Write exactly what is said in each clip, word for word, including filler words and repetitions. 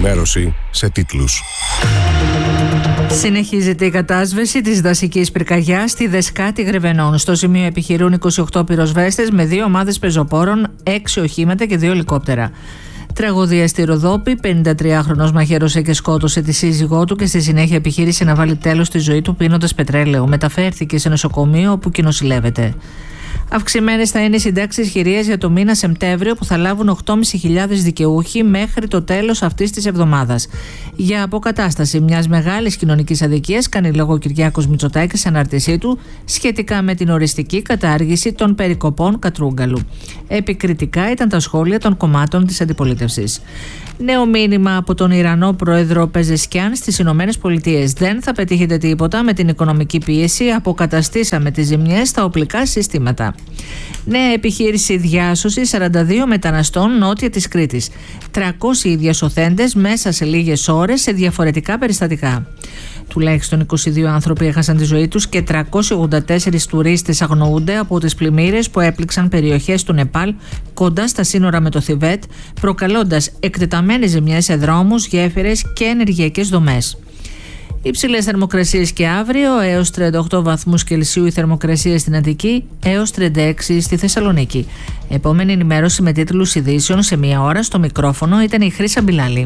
Ενημέρωση σε τίτλους. Συνεχίζεται η κατάσβεση της δασικής πυρκαγιάς στη Δεσκάτη Γρεβενών. Στο σημείο επιχειρούν είκοσι οκτώ πυροσβέστες με δύο ομάδες πεζοπόρων, έξι οχήματα και δύο ελικόπτερα. Τραγωδία στη Ροδόπη, πενηντατριάχρονος μαχαίρωσε και σκότωσε τη σύζυγό του και στη συνέχεια επιχείρησε να βάλει τέλος στη ζωή του πίνοντας πετρέλαιο. Μεταφέρθηκε σε νοσοκομείο όπου και νοσηλεύεται. Αυξημένες θα είναι οι συντάξεις χειρίας για το μήνα Σεπτέμβριο που θα λάβουν οκτώ χιλιάδες πεντακόσιοι δικαιούχοι μέχρι το τέλος αυτής της εβδομάδας. Για αποκατάσταση μιας μεγάλης κοινωνικής αδικίας κάνει λόγο ο Κυριάκος Μητσοτάκης σε ανάρτησή του σχετικά με την οριστική κατάργηση των περικοπών Κατρούγκαλου. Επικριτικά ήταν τα σχόλια των κομμάτων της αντιπολίτευσης. Νέο μήνυμα από τον Ιρανό πρόεδρο Πεζεσκιάν στις Ηνωμένες Πολιτείες. Δεν θα πετύχετε τίποτα με την οικονομική πίεση. Αποκαταστήσαμε τις ζημιές στα οπλικά συστήματα. Νέα επιχείρηση διάσωσης σαράντα δύο μεταναστών νότια της Κρήτης. τριακόσιοι διασωθέντες μέσα σε λίγες ώρες σε διαφορετικά περιστατικά. Τουλάχιστον είκοσι δύο άνθρωποι έχασαν τη ζωή τους και τριακόσιοι ογδόντα τέσσερις τουρίστες αγνοούνται από τις πλημμύρες που έπληξαν περιοχές του Νεπάλ κοντά στα σύνορα με το Θιβέτ, προκαλώντας εκτεταμένες ζημιές σε δρόμους, γέφυρες και ενεργειακές δομές. Υψηλές θερμοκρασίες και αύριο, έως τριάντα οκτώ βαθμούς Κελσίου η θερμοκρασία στην Αττική, έως τριάντα έξι στη Θεσσαλονίκη. Επόμενη ενημέρωση με τίτλους ειδήσεων σε μία ώρα. Στο μικρόφωνο ήταν η Χρύσα Μπιλάλη.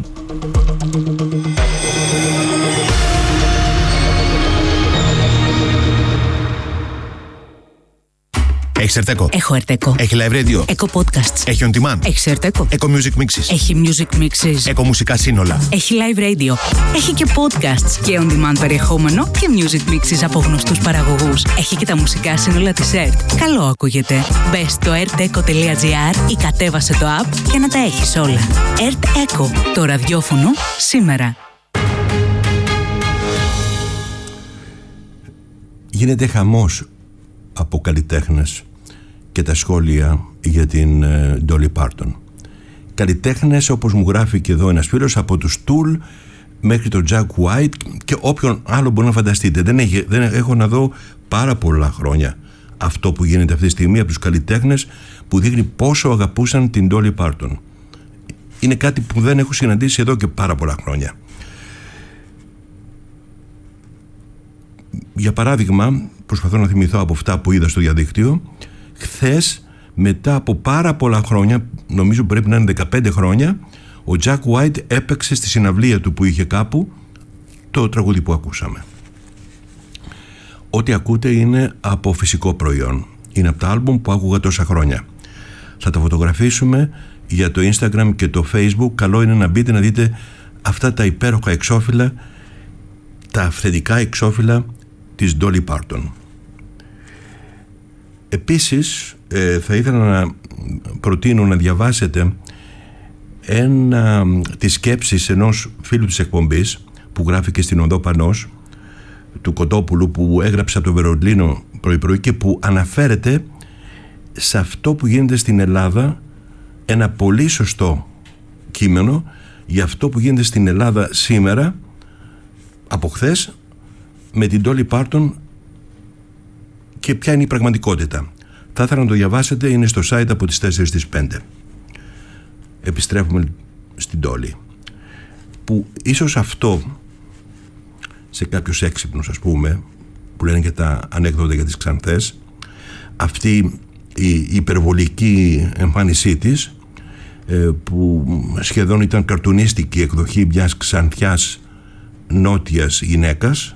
Έχεις Ερτέκο. Έχω Ερτέκο. Έχει live radio. Έχω podcasts. Έχει on demand. Έχει Ερτέκο. Eco Music Mixes. Έχει music mixes. Eco μουσικά σύνολα. Έχει live radio. Έχει και podcasts και on demand περιεχόμενο και music mixes από γνωστούς παραγωγούς. Έχει και τα μουσικά σύνολα της ΕΡΤ. Καλό ακούγεται. Μπες στο ερτέκο τελεία τζι άρ ή κατέβασε το app για να τα έχεις όλα. ΕΡΤ Eco. Το ραδιόφωνο σήμερα. Γίνεται χαμός από καλλιτέχνες και τα σχόλια για την Dolly Parton. Καλλιτέχνες, όπως μου γράφει και εδώ ένας φίλος, από τους Tool μέχρι τον Jack White και όποιον άλλο μπορεί να φανταστείτε. Δεν, έχει, δεν έχω να δω πάρα πολλά χρόνια αυτό που γίνεται αυτή τη στιγμή από τους καλλιτέχνες, που δείχνει πόσο αγαπούσαν την Dolly Parton. Είναι κάτι που δεν έχω συναντήσει εδώ και πάρα πολλά χρόνια. Για παράδειγμα, προσπαθώ να θυμηθώ από αυτά που είδα στο διαδίκτυο, χθες, μετά από πάρα πολλά χρόνια, νομίζω πρέπει να είναι δεκαπέντε χρόνια, ο Jack White έπαιξε στη συναυλία του που είχε κάπου το τραγούδι που ακούσαμε. Ό,τι ακούτε είναι από φυσικό προϊόν. Είναι από τα άλμπουμ που άκουγα τόσα χρόνια. Θα τα φωτογραφίσουμε για το Instagram και το Facebook. Καλό είναι να μπείτε να δείτε αυτά τα υπέροχα εξώφυλλα, τα αυθεντικά εξώφυλλα της Dolly Parton. Επίσης ε, θα ήθελα να προτείνω να διαβάσετε ένα, τις σκέψεις ενός φίλου της εκπομπής που γράφει στην Οδό Πανός, του Κοτόπουλου, που έγραψε από το Βερολίνο πρωί πρωί και που αναφέρεται σε αυτό που γίνεται στην Ελλάδα, ένα πολύ σωστό κείμενο για αυτό που γίνεται στην Ελλάδα σήμερα από χθες με την Dolly Parton και ποια είναι η πραγματικότητα. Θα ήθελα να το διαβάσετε, είναι στο site από τις τέσσερις στις πέντε. Επιστρέφουμε στην Dolly, που ίσως αυτό σε κάποιους έξυπνους, ας πούμε, που λένε και τα ανέκδοτα για τις ξανθές, αυτή η υπερβολική εμφάνισή της, που σχεδόν ήταν καρτουνίστικη εκδοχή μιας ξανθιάς νότιας γυναίκας,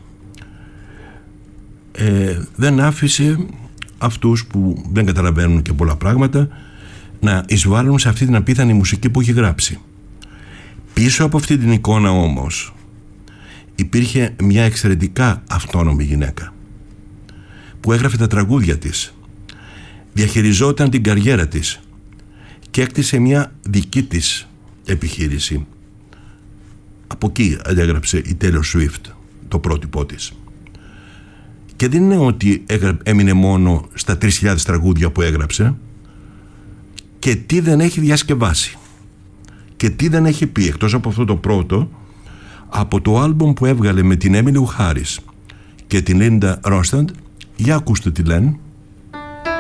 ε, δεν άφησε αυτούς που δεν καταλαβαίνουν και πολλά πράγματα να εισβάλλουν σε αυτή την απίθανη μουσική που έχει γράψει. Πίσω από αυτή την εικόνα όμως υπήρχε μια εξαιρετικά αυτόνομη γυναίκα που έγραφε τα τραγούδια της, διαχειριζόταν την καριέρα της και έκτισε μια δική της επιχείρηση. Από εκεί έγραψε η Taylor Swift το πρότυπό της. Και δεν είναι ότι έμεινε μόνο στα τρεις χιλιάδες τραγούδια που έγραψε, και τι δεν έχει διασκευάσει και τι δεν έχει πει, εκτός από αυτό το πρώτο, από το άλμπομ που έβγαλε με την Έμιλι Χάρις και την Λίντα Ρόνσταντ. Για ακούστε τι λένε.